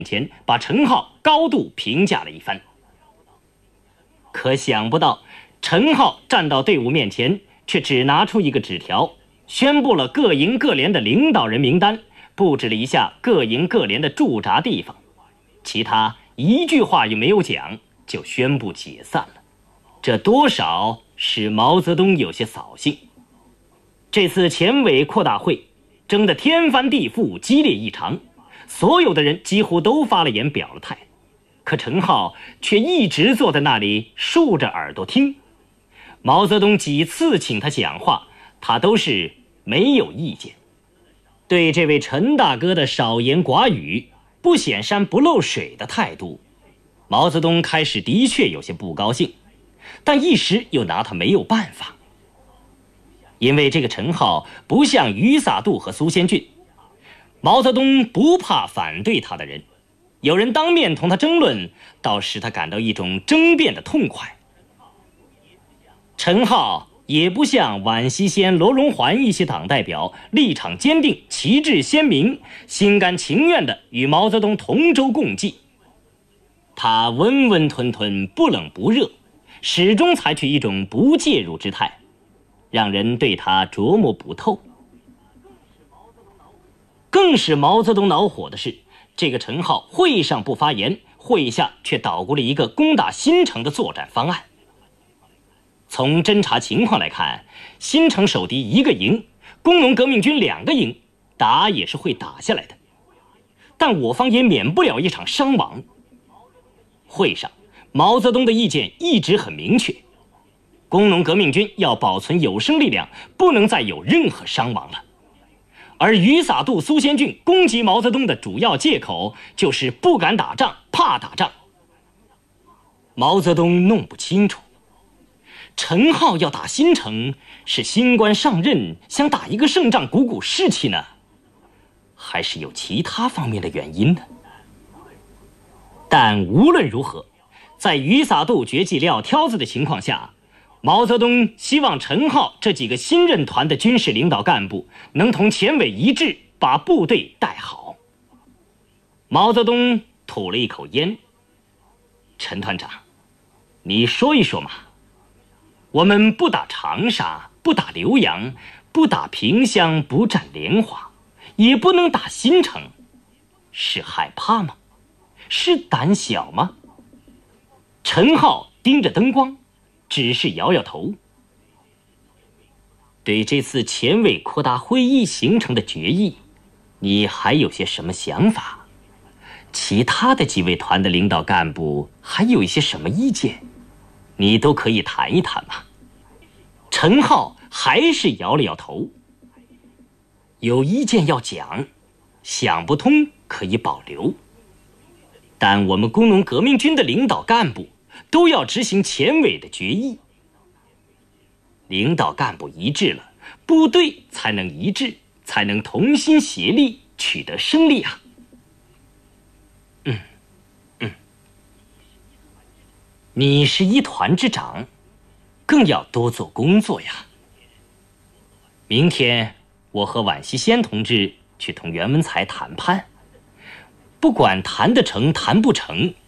前把陈浩高度评价了一番。可想不到，陈浩站到队伍面前，却只拿出一个纸条，宣布了各营各连的领导人名单，布置了一下各营各连的驻扎地方，其他一句话也没有讲，就宣布解散了。这多少使毛泽东有些扫兴。这次前委扩大会争得天翻地覆，激烈异常，所有的人几乎都发了言表了态，可陈浩却一直坐在那里竖着耳朵听。毛泽东几次请他讲话，他都是没有意见。对这位陈大哥的少言寡语、不显山不漏水的态度，毛泽东开始的确有些不高兴，但一时又拿他没有办法。因为这个陈浩不像于洒度和苏先进，毛泽东不怕反对他的人，有人当面同他争论，倒使他感到一种争辩的痛快。陈浩也不像宛希先、罗荣桓一些党代表立场坚定、旗帜鲜明，心甘情愿地与毛泽东同舟共济。他温温吞吞，不冷不热，始终采取一种不介入之态，让人对他琢磨不透。更使毛泽东恼火的是，这个陈浩会上不发言，会下却捣鼓了一个攻打新城的作战方案。从侦察情况来看，新城守敌一个营，工农革命军2个营，打也是会打下来的，但我方也免不了一场伤亡。会上，毛泽东的意见一直很明确，工农革命军要保存有生力量，不能再有任何伤亡了。而于洒度、苏先进攻击毛泽东的主要借口就是不敢打仗，怕打仗。毛泽东弄不清楚，陈浩要打新城，是新官上任想打一个胜仗鼓鼓士气呢，还是有其他方面的原因呢？但无论如何，在于洒度决计撂挑子的情况下，毛泽东希望陈浩这几个新任团的军事领导干部能同前委一致，把部队带好。毛泽东吐了一口烟：“陈团长，你说一说嘛，我们不打长沙，不打浏阳，不打萍乡，不占莲花，也不能打新城，是害怕吗？是胆小吗？”陈浩盯着灯光，只是摇摇头。对这次前委扩大会议形成的决议，你还有些什么想法？其他的几位团的领导干部还有一些什么意见？你都可以谈一谈嘛。陈浩还是摇了摇头。有意见要讲，想不通可以保留，但我们工农革命军的领导干部都要执行前委的决议。领导干部一致了，部队才能一致，才能同心协力取得胜利啊。你是一团之长，更要多做工作呀。明天我和宛希先同志去同袁文才谈判，不管谈得成谈不成，